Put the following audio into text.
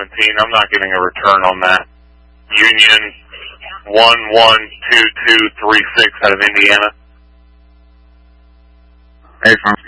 I'm not getting a return on that. Union 112236 out of Indiana. Hey, from